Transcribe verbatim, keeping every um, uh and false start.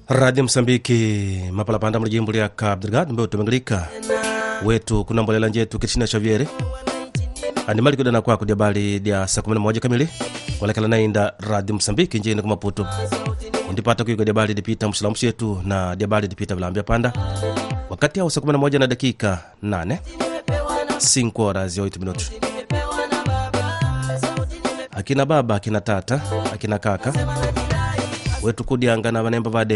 Radio Msambiki mapala panda mjimbo ya Cabo Delgado mbeo tumengalika wetu kuna mbolela njetu Kristina Xavier animali kudana kwa kujabali dia saa kumi na moja kamili walekala nainda Radio Msambiki njini kwa Maputo ndipata kuiko diabali dipita msulamushi yetu na diabali dipita vilambia panda wakati ya saa kumi na moja na dakika nane cinco horas oito minutos. Akina baba, akina tata, akina kaka wetu kudianga na vanemba vade